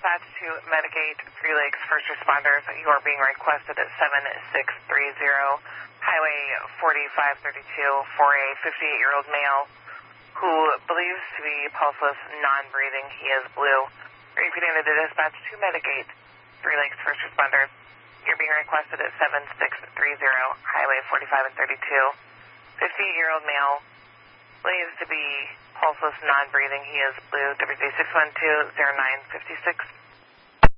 dispatch to Medigate 3 Lakes first responders. You are being requested at 7630 Highway 4532 for a 58-year-old male who believes to be pulseless, non-breathing. He is blue. Repeating the dispatch to Medigate 3 Lakes first responders. You're being requested at 7630 Highway 45 and 32. 58-year-old male believes to be pulseless, non-breathing. He is blue. WD 612-0956.